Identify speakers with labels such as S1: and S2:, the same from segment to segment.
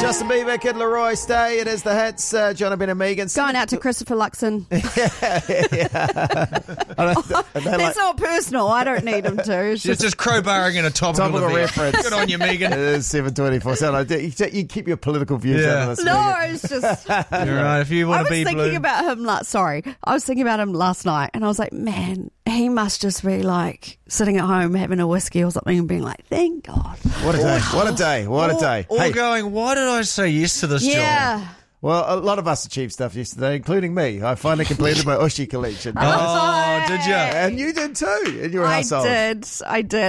S1: Justin Bieber, Kid Leroy, Stay. It is the hits. John Ben and Megan.
S2: Going out to Christopher Luxon. That's not personal. I don't need him to. It's
S3: just crowbarring in a topical
S1: reference.
S3: Good on you, Megan.
S1: It is 7:24. So you keep your political views out of this.
S2: No,
S1: Megan.
S2: it's just...
S3: You're right. If you want to be blue.
S2: I was thinking about him last night, and I was like, man, he must just be like sitting at home having a whiskey or something and being like, thank God.
S1: What a day. What a day. What a day.
S3: Or going, why did I say yes to this job?
S2: Yeah.
S1: Well, a lot of us achieved stuff yesterday, including me. I finally completed my Ushi collection.
S3: Oh, did you?
S1: And you did too, in your household.
S2: I did.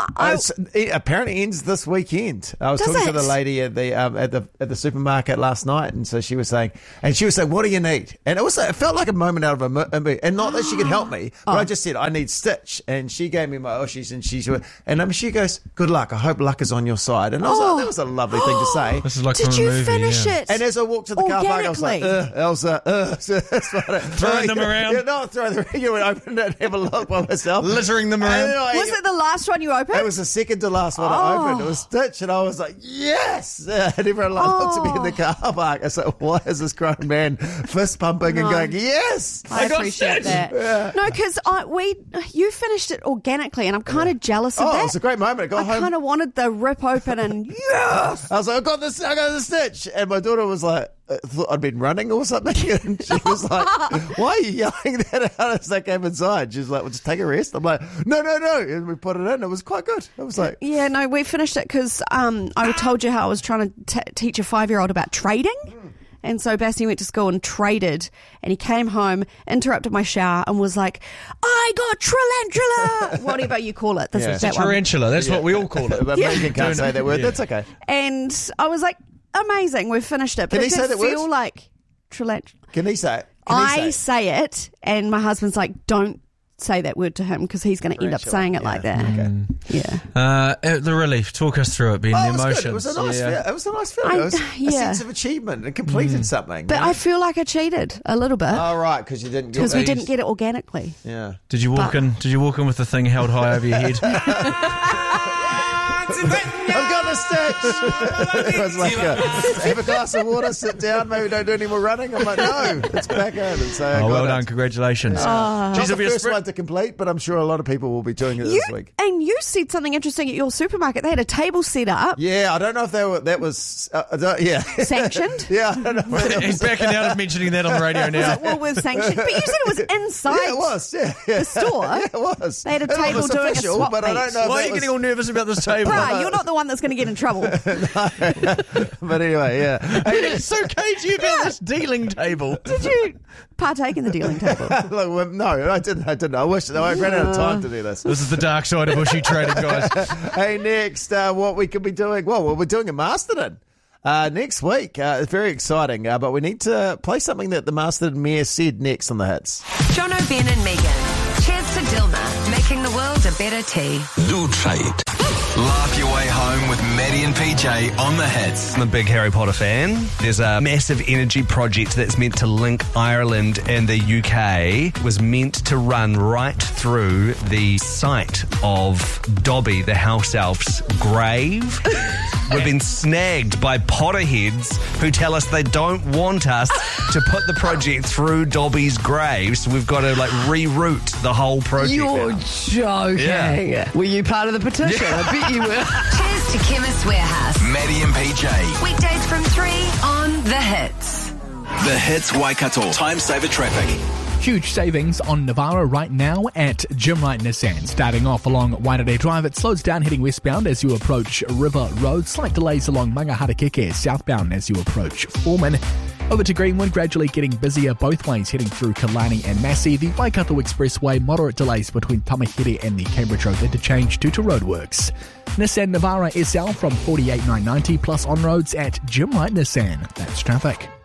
S1: It apparently ends this weekend. I was talking to the lady at the supermarket last night, and so she was saying, what do you need? And it felt like a moment out of a movie. And not that she could help me, but I just said, I need Stitch. And she gave me my Ushis, and she goes, good luck. I hope luck is on your side. And I was like, that was a lovely thing to say.
S3: This is like
S2: did
S3: from a
S2: you
S3: movie,
S2: finish it?
S1: And as I walked to the car park, I was like, Elsa,
S3: throwing them around.
S1: Yeah, not throwing them around. You would open it and have a look by myself.
S3: Littering them around.
S2: Was it the last one you opened?
S1: It was the second to last one I opened. It was Stitch, and I was like, yes! And everyone looked at me in the car park. I was like, why is this grown man fist pumping and going, yes!
S2: I appreciate that. Yeah. No, because you finished it organically, and I'm kind of jealous of that.
S1: Oh, it was a great moment. I got home.
S2: I kind of wanted the rip open and yes!
S1: I was like, I got the Stitch. And my daughter was like, thought I'd been running or something, and she was like, why are you yelling that out as I came inside? She's like, well, just take a rest. I'm like, no, and we put it in. It was quite good. I was like,
S2: yeah, no, we finished it because I told you how I was trying to teach a 5-year-old about trading. And so Bassie went to school and traded, and he came home, interrupted my shower, and was like, I got Trillantula! Whatever you call it. This is that
S3: tarantula. That's what we all call it.
S1: But Megan can't say that word. Yeah. That's okay.
S2: And I was like, amazing, we've finished it. But
S1: Can he say that word?
S2: Feel like Trillantula.
S1: Can he say it?
S2: I say it, and my husband's like, don't say that word to him because he's going to end up saying it like that.
S1: Okay.
S2: Yeah.
S3: The relief. Talk us through it, Ben. The emotions.
S1: It was a nice feeling. It was a nice feeling. It was a sense of achievement and completed something.
S2: But I feel like I cheated a little bit.
S1: Oh, right, because you didn't get
S2: we didn't get it organically.
S1: Yeah.
S3: Did you walk in with the thing held high over your head?
S1: I've got the Stitch. It was like, have a glass of water, sit down, maybe don't do any more running. I'm like, no, it's back in. And so
S3: well done, congratulations.
S1: Not the first one to complete, but I'm sure a lot of people will be doing it this week.
S2: And you said something interesting at your supermarket. They had a table set up.
S1: Yeah, I don't know if that was
S2: sanctioned.
S1: Yeah, I don't know.
S3: He's backing out of mentioning that on the radio now.
S2: Was it Woolworths sanctioned? But you said it was inside.
S1: Yeah, it was. Yeah.
S2: The store.
S1: Yeah, it was.
S2: They had a table doing
S1: official,
S2: a swap
S1: but
S2: meet.
S1: I don't know.
S3: Why are you getting all nervous about this table?
S2: You're not the one that's going to get in trouble.
S1: But anyway, yeah.
S3: He's so cagey about this dealing table.
S2: Did you partake in the dealing table?
S1: Look, no, I didn't. I wish I ran out of time to do this.
S3: This is the dark side of Ushi trading, guys.
S1: Hey, next, what we could be doing? Well, we're doing a Masterton next week. It's very exciting, but we need to play something that the Masterton Mayor said next on the hits.
S4: John O'Ben and Megan. Cheers to Dilma, making the world a better tea.
S5: Do trade. Laugh your way home with Maddie and PJ on the hits.
S6: I'm a big Harry Potter fan. There's a massive energy project that's meant to link Ireland and the UK. It was meant to run right through the site of Dobby, the house elf's grave. We've been snagged by Potterheads who tell us they don't want us to put the project through Dobby's grave, so we've got to reroute the whole project.
S7: You're joking.
S6: Yeah.
S7: Were you part of the petition? I bet you were.
S4: Cheers to Chemist Warehouse.
S5: Maddie and PJ.
S4: Weekdays from 3 on The Hits.
S5: The Hits Waikato. Time saver traffic.
S8: Huge savings on Navara right now at Jim Wright Nissan. Starting off along Wairere Drive, it slows down heading westbound as you approach River Road. Slight delays along Mangaharakeke southbound as you approach Foreman. Over to Greenwood, gradually getting busier both ways heading through Killarney and Massey. The Waikato Expressway, moderate delays between Tamahere and the Cambridge Road interchange due to roadworks. Nissan Navara SL from 48,990 plus on roads at Jim Wright Nissan. That's traffic.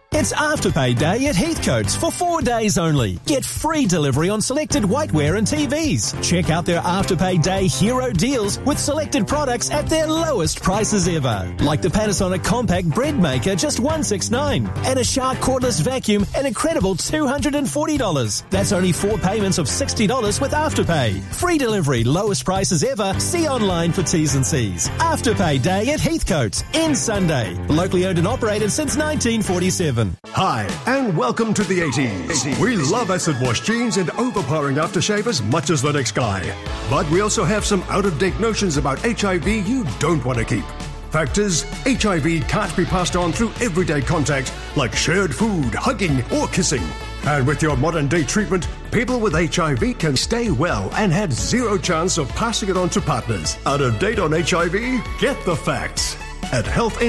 S9: It's Afterpay Day at Heathcote's for 4 days only. Get free delivery on selected whiteware and TVs. Check out their Afterpay Day hero deals with selected products at their lowest prices ever. Like the Panasonic Compact Bread Maker, just $169. And a Shark Cordless Vacuum, an incredible $240. That's only 4 payments of $60 with Afterpay. Free delivery, lowest prices ever. See online for T's and C's. Afterpay Day at Heathcote's. Ends Sunday. Locally owned and operated since 1947.
S10: Hi, and welcome to the 80s. We love acid wash jeans and overpowering aftershave as much as the next guy. But we also have some out-of-date notions about HIV you don't want to keep. Fact is, HIV can't be passed on through everyday contact like shared food, hugging, or kissing. And with your modern-day treatment, people with HIV can stay well and have zero chance of passing it on to partners. Out of date on HIV? Get the facts at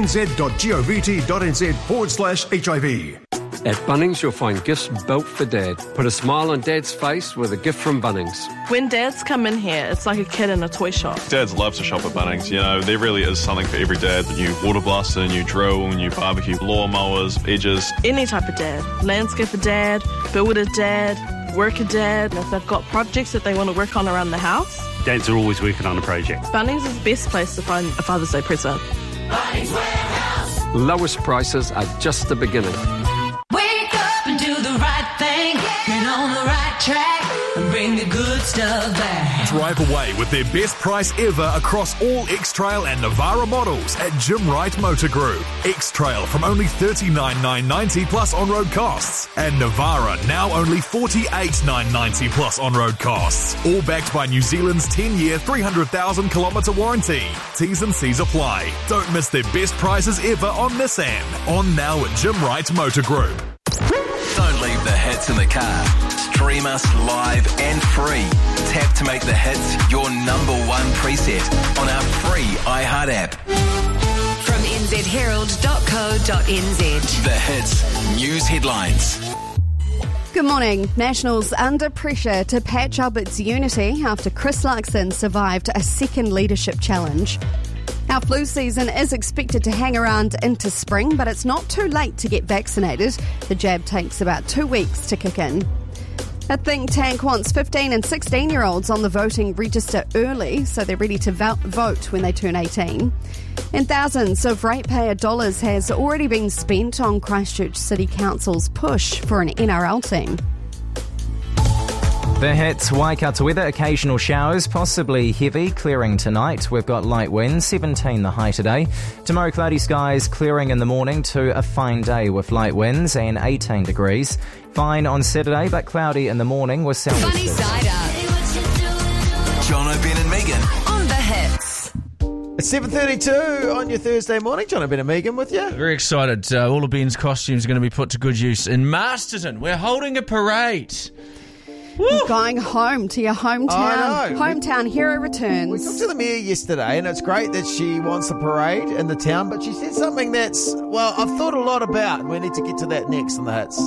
S10: healthnz.govt.nz/HIV.
S11: At Bunnings, you'll find gifts built for Dad. Put a smile on Dad's face with a gift from Bunnings.
S12: When dads come in here, it's like a kid in a toy shop.
S13: Dads love to shop at Bunnings. You know, there really is something for every dad. The new water blaster, new drill, new barbecue, lawnmowers, edges.
S12: Any type of dad. Landscaper dad, builder dad, worker dad. If they've got projects that they want to work on around the house.
S14: Dads are always working on a project.
S12: Bunnings is the best place to find a Father's Day present.
S11: Bunnings Warehouse. Lowest prices are just the beginning.
S15: Wake up and do the right thing. Get on the right track and bring the good stuff back.
S16: Drive away with their best price ever across all X-Trail and Navara models at Jim Wright Motor Group. X-Trail from only $39,990 plus on-road costs. And Navara now only $48,990 plus on-road costs. All backed by New Zealand's 10-year, 300,000 kilometre warranty. T's and C's apply. Don't miss their best prices ever on Nissan. On now at Jim Wright Motor Group.
S5: Don't leave the hits in the car. Stream us live and free. Tap to make the hits your #1 preset on our free iHeart app.
S4: From nzherald.co.nz.
S5: The Hits News Headlines.
S2: Good morning. Nationals under pressure to patch up its unity after Chris Luxon survived a second leadership challenge. Our flu season is expected to hang around into spring, but it's not too late to get vaccinated. The jab takes about 2 weeks to kick in. A think tank wants 15 and 16-year-olds on the voting register early so they're ready to vote when they turn 18. And thousands of ratepayer dollars has already been spent on Christchurch City Council's push for an NRL team.
S17: The hits, Waikato weather, occasional showers, possibly heavy, clearing tonight. We've got light winds, 17 the high today. Tomorrow, cloudy skies, clearing in the morning to a fine day with light winds and 18 degrees. Fine on Saturday, but cloudy in the morning with south.
S4: Funny side up.
S5: Jono, Ben and Megan.
S4: On the hits.
S1: It's 7:32 on your Thursday morning. Jono, Ben and Megan with you.
S3: Very excited. All of Ben's costumes are going to be put to good use in Masterton. We're holding a parade.
S2: Woo! Going home to your hometown.
S1: I know.
S2: Hometown hero returns.
S1: We talked to the mayor yesterday, and it's great that she wants a parade in the town, but she said something that's, well, I've thought a lot about, and we need to get to that next on the hits.